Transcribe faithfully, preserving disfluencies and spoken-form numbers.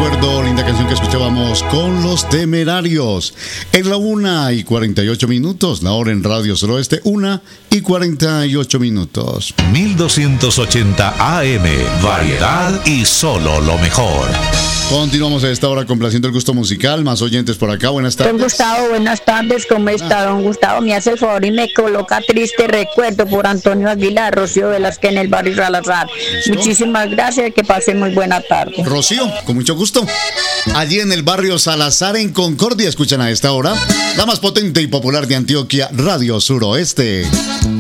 recuerdo, linda canción que escuchábamos con Los Temerarios. En la una y cuarenta y ocho minutos, la hora en Radio Suroeste, una y cuarenta y ocho minutos. mil doscientos ochenta A M, variedad y solo lo mejor. Continuamos a esta hora complaciendo el gusto musical. Más oyentes por acá, buenas tardes. Don Gustavo, buenas tardes, ¿cómo está, don Gustavo? Me hace el favor y me coloca Triste Recuerdo por Antonio Aguilar, Rocío Velázquez en el barrio Salazar. Muchísimas gracias y que pasen muy buena tarde. Rocío, con mucho gusto. Allí en el barrio Salazar, en Concordia, escuchan a esta hora la más potente y popular de Antioquia, Radio Suroeste.